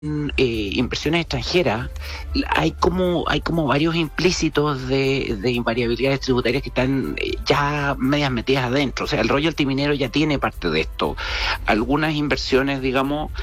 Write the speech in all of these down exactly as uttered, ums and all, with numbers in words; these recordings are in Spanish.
eh, inversiones extranjeras, hay como hay como varios implícitos de, de invariabilidades tributarias que están eh, ya medias metidas adentro. O sea, el royalty minero ya tiene parte de esto. Algunas inversiones, digamos,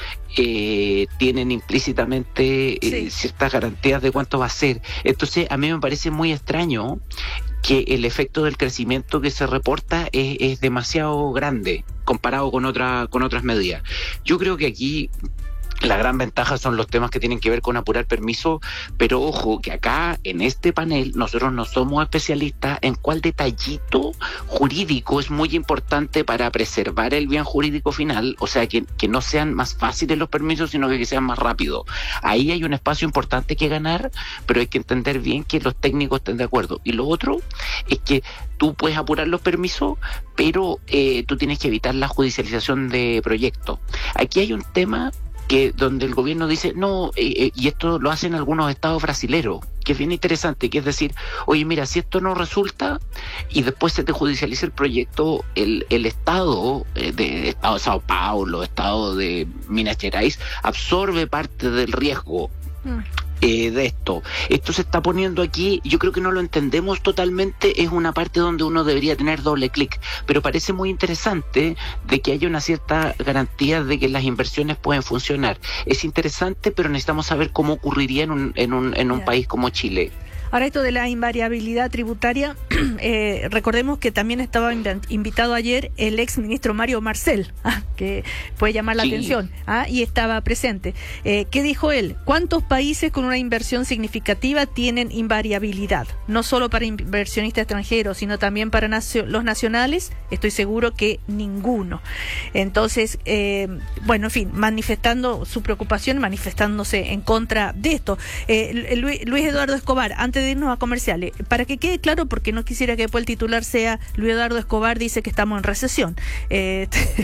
eh, tienen implícitamente eh, sí. ciertas garantías de cuánto va a ser. Entonces, a mí me parece muy extraño que el efecto del crecimiento que se reporta es, es demasiado grande comparado con otra, con otras medidas. Yo creo que aquí la gran ventaja son los temas que tienen que ver con apurar permiso, pero ojo que acá en este panel nosotros no somos especialistas en cuál detallito jurídico es muy importante para preservar el bien jurídico final, o sea, que, que no sean más fáciles los permisos, sino que, que sean más rápidos. Ahí hay un espacio importante que ganar, pero hay que entender bien que los técnicos estén de acuerdo. Y lo otro es que tú puedes apurar los permisos, pero eh, tú tienes que evitar la judicialización de proyectos. Aquí hay un tema que donde el gobierno dice, no, eh, eh, y esto lo hacen algunos estados brasileros, que es bien interesante, que es decir, oye, mira, si esto no resulta y después se te judicializa el proyecto, el, el estado eh, de estado de Sao Paulo, estado de Minas Gerais, absorbe parte del riesgo. Mm. Eh, de esto. Esto se está poniendo aquí, yo creo que no lo entendemos totalmente, es una parte donde uno debería tener doble clic, pero parece muy interesante de que haya una cierta garantía de que las inversiones pueden funcionar. Es interesante, pero necesitamos saber cómo ocurriría en un, en un, en un yeah. país como Chile. Ahora, esto de la invariabilidad tributaria, eh, recordemos que también estaba invitado ayer el ex ministro Mario Marcel, ah, que puede llamar la sí. atención, ah, y estaba presente. Eh, ¿Qué dijo él? ¿Cuántos países con una inversión significativa tienen invariabilidad? No solo para inversionistas extranjeros, sino también para nacio- los nacionales. Estoy seguro que ninguno. Entonces, eh, bueno, en fin, manifestando su preocupación, manifestándose en contra de esto. Eh, Luis, Luis Eduardo Escobar, antes de irnos a comerciales, para que quede claro, porque no quisiera que después el titular sea Luis Eduardo Escobar dice que estamos en recesión, eh,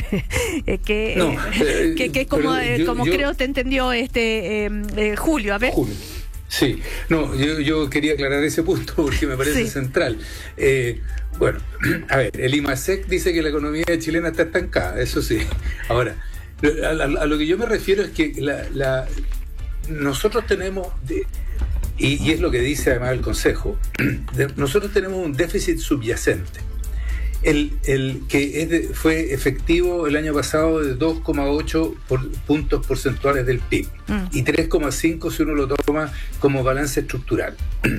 que, no, eh, que, que como, eh, yo, como yo, creo te entendió este eh, eh, Julio, a ver. Julio. Sí, no, yo, yo quería aclarar ese punto porque me parece sí. central. Eh, bueno, a ver, el IMASEC dice que la economía chilena está estancada, eso sí. Ahora, a, a, a lo que yo me refiero es que la, la nosotros tenemos... De, Y, y es lo que dice además el Consejo, de, nosotros tenemos un déficit subyacente, el, el que es de, fue efectivo el año pasado de dos coma ocho por, puntos porcentuales del P I B mm. y tres coma cinco si uno lo toma como balance estructural.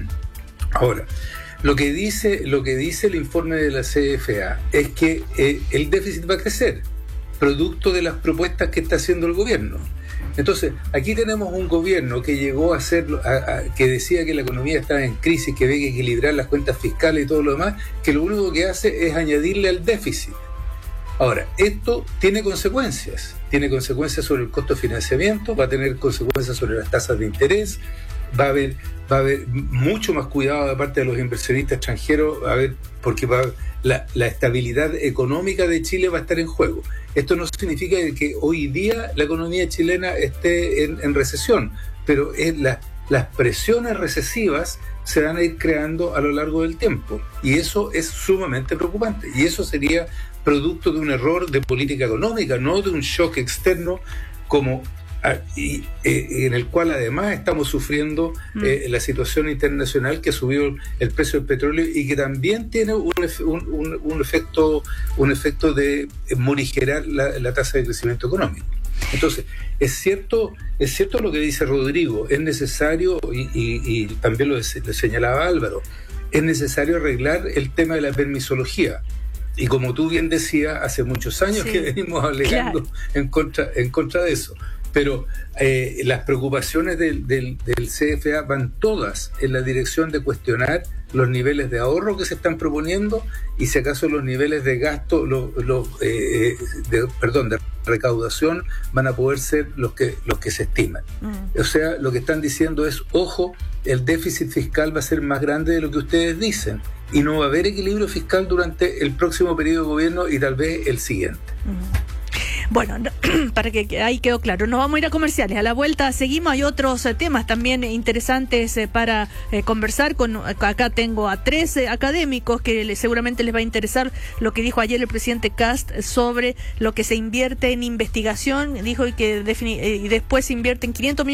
Ahora, lo que dice, lo que dice el informe de la C F A es que eh, el déficit va a crecer, producto de las propuestas que está haciendo el gobierno. Entonces, aquí tenemos un gobierno que llegó a ser, a, a, que decía que la economía estaba en crisis, que había que equilibrar las cuentas fiscales y todo lo demás, que lo único que hace es añadirle al déficit. Ahora, esto tiene consecuencias. Tiene consecuencias sobre el costo de financiamiento, va a tener consecuencias sobre las tasas de interés, va a haber, va a haber mucho más cuidado de parte de los inversionistas extranjeros, a ver, porque va, la, la estabilidad económica de Chile va a estar en juego. Esto no significa que hoy día la economía chilena esté en, en recesión, pero es la, las presiones recesivas se van a ir creando a lo largo del tiempo, y eso es sumamente preocupante, y eso sería producto de un error de política económica, no de un shock externo como y, eh, en el cual además estamos sufriendo eh, la situación internacional que subió el precio del petróleo y que también tiene un, un, un, un efecto un efecto de morigerar la, la tasa de crecimiento económico. Entonces, es cierto es cierto lo que dice Rodrigo, es necesario, y, y, y también lo, lo señalaba Álvaro, es necesario arreglar el tema de la permisología. Y como tú bien decías, hace muchos años sí, que venimos alegando claro. en contra en contra de eso. Pero eh, las preocupaciones del, del, del C F A van todas en la dirección de cuestionar los niveles de ahorro que se están proponiendo y si acaso los niveles de gasto, los, los, eh, de, perdón, de recaudación van a poder ser los que, los que se estiman. Mm. O sea, lo que están diciendo es, ojo, el déficit fiscal va a ser más grande de lo que ustedes dicen y no va a haber equilibrio fiscal durante el próximo periodo de gobierno y tal vez el siguiente. Mm. Bueno, no, para que ahí quedó claro. Nos vamos a ir a comerciales. A la vuelta seguimos. Hay otros eh, temas también interesantes eh, para eh, conversar. Con acá tengo a tres eh, académicos que le, seguramente les va a interesar lo que dijo ayer el presidente Kast sobre lo que se invierte en investigación. Dijo que defini- eh, y después se invierte en quinientos millones